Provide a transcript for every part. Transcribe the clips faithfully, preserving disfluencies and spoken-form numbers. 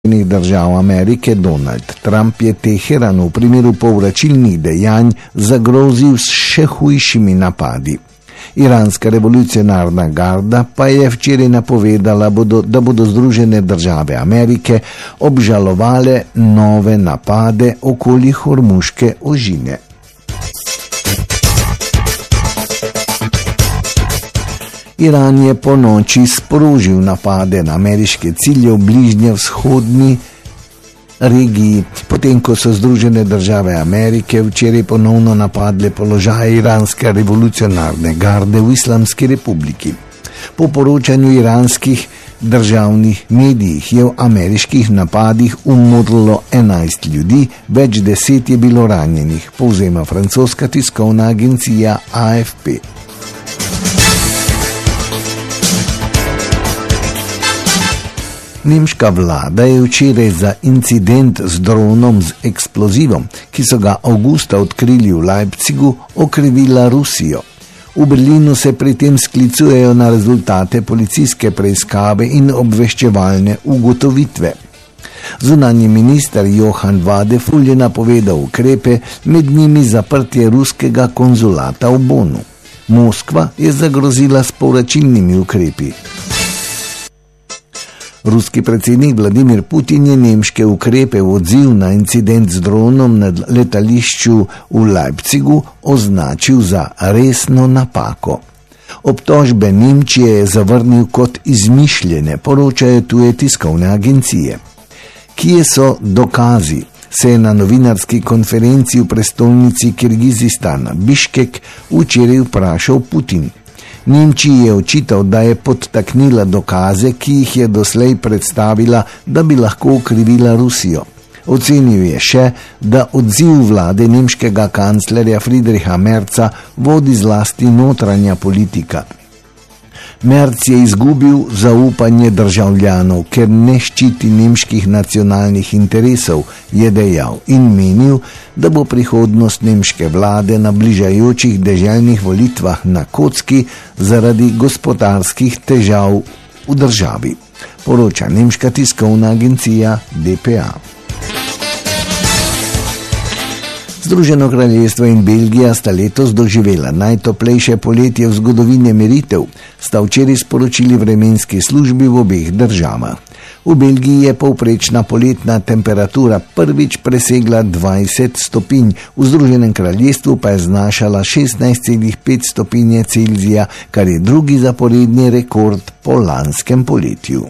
držav Amerike Donald Trump je Teheranu v primeru povračilnih dejanj zagrozil s še hujšimi napadi. Iranska revolucionarna garda pa je včeraj napovedala, bodo, da bodo Združene države Amerike obžalovale nove napade okoli Hormuške ožine. Iran je po noči sprožil napade na ameriške cilje v bližnje vzhodni regiji, potem ko so Združene države Amerike včeraj ponovno napadle položaje iranske revolucionarne garde v Islamski republiki. Po poročanju iranskih državnih medijih je v ameriških napadih umrlo enajst ljudi, več deset je bilo ranjenih, povzema francoska tiskovna agencija A F P. Nemška vlada je včeraj za incident z dronom z eksplozivom, ki so ga avgusta odkrili v Leipzigu, okrivila Rusijo. V Berlinu se pri tem sklicujejo na rezultate policijske preiskave in obveščevalne ugotovitve. Zunanji minister Johann Vadeful je napovedal ukrepe, med njimi zaprtje ruskega konzulata v Bonu. Moskva je zagrozila s povračilnimi ukrepi. Ruski predsednik Vladimir Putin je nemške ukrepe v odziv na incident z dronom na letališču v Leipzigu označil za resno napako. Obtožbe Nemčije je zavrnil kot izmišljene, poročajo tuje tiskovne agencije. Kje so dokazi, se je na novinarski konferenci v prestolnici Kirgizistana Biškek včeraj vprašal Putin. Nemčiji je očital, da je podtaknila dokaze, ki jih je doslej predstavila, da bi lahko okrivila Rusijo. Ocenil je še, da odziv vlade nemškega kanclerja Friedricha Merza vodi zlasti notranja politika. Merz je izgubil zaupanje državljanov, ker ne ščiti nemških nacionalnih interesov, je dejal in menil, da bo prihodnost nemške vlade na bližajočih deželnih volitvah na kocki zaradi gospodarskih težav v državi, poroča nemška tiskovna agencija D P A. Združeno kraljestvo in Belgija sta letos doživela najtoplejše poletje v zgodovini meritev, sta včeraj sporočili vremenski službi v obeh državah. V Belgiji je povprečna poletna temperatura prvič presegla dvajset stopinj, v Združenem kraljestvu pa je znašala šestnajst celih pet stopinje Celzija, kar je drugi zaporedni rekord po lanskem poletju.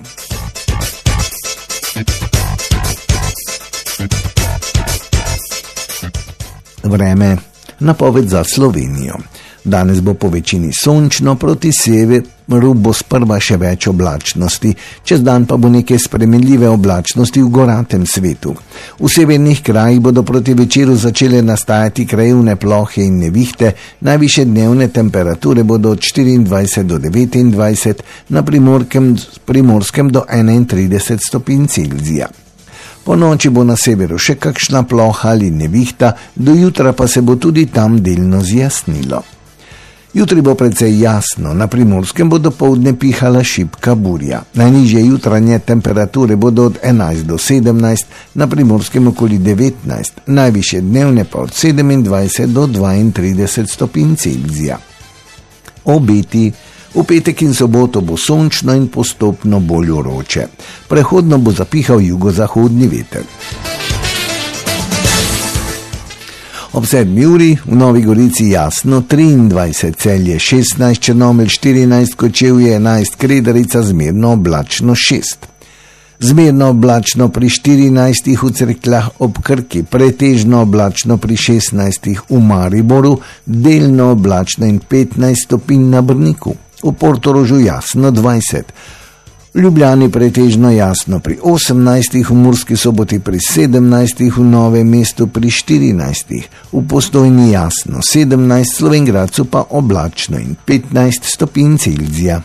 Vreme, napoved za Slovenijo. Danes bo po večini sončno, proti severu bo sprva še več oblačnosti, čez dan pa bo neke spremenljive oblačnosti v goratem svetu. V severnih krajih bodo proti večeru začele nastajati krajevne plohe in nevihte, najvišje dnevne temperature bodo od štiriindvajset do devetindvajset, na Primorskem do enaintrideset stopinj Celzija. Po noči bo na severu še kakšna ploha ali nevihta, do jutra pa se bo tudi tam delno zjasnilo. Jutri bo precej jasno, na Primorskem bo dopoldne pihala šibka burja. Najnižje jutranje temperature bodo od enajst do sedemnajst, na Primorskem okoli devetnajst, najvišje dnevne pa od sedemindvajset do dvaintrideset stopinj Celzija. Obeti. V petek in soboto bo sončno in postopno bolj vroče. Prehodno bo zapihal jugozahodni veter. Ob sedmi uri v Novi Gorici jasno triindvajset, Celje šestnajst, Črnomelj štirinajst, Kočevje enajst, Kredarica zmerno oblačno šest. Zmerno oblačno pri štirinajstih v Cerkljah ob Krki, pretežno oblačno pri šestnajstih v Mariboru, delno oblačno in petnajst stopinj na Brniku. V Portorožu jasno dvajset, v Ljubljani pretežno jasno pri osemnajstih, v Murski Soboti pri sedemnajstih, v Novem mestu pri štirinajstih, v Postojni jasno sedemnajst, v Slovenj Gradcu pa oblačno in petnajst stopinj Celzija.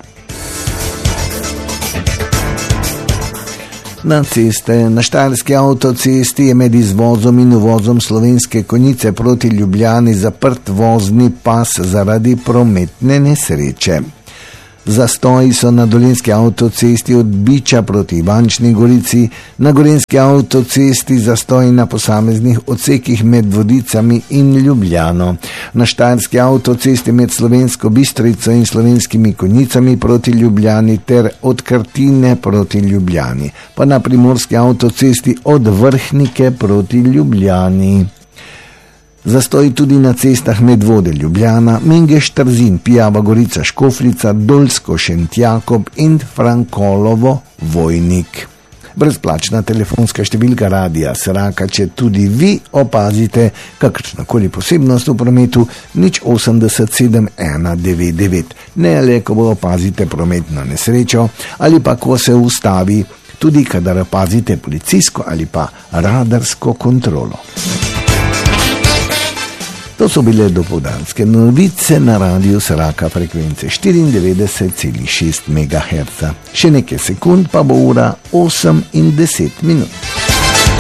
Na ceste, na Štajerski avtocesti je med izvozom in uvozom Slovenske Konjice proti Ljubljani zaprt vozni pas zaradi prometne nesreče. Zastoji so na dolenjski avtocesti od Biča proti Ivančni Gorici, na gorenjski avtocesti zastoji na posameznih odsekih med Vodicami in Ljubljano, na štajerski avtocesti med Slovensko Bistrico in Slovenskimi Konjicami proti Ljubljani ter od Krtine proti Ljubljani, pa na primorski avtocesti od Vrhnike proti Ljubljani. Zastoji tudi na cestah Medvode Ljubljana, Mengeš Trzin, Pijava Gorica Škofljica, Dolsko Šentjakob in Frankolovo Vojnik. Brezplačna telefonska številka Radia Sraka, če tudi vi opazite kakršnakoli posebnost v prometu, nič osemdeset sedem ena devet devet. Ne le, ko bo opazite prometno nesrečo ali pa ko se ustavi, tudi kadar opazite policijsko ali pa radarsko kontrolo. To so bile dopoldanske novice na Radiu Sraka frekvence štiriindevetdeset celih šest megaherca. Še nekaj sekund pa bo ura osem in deset minut.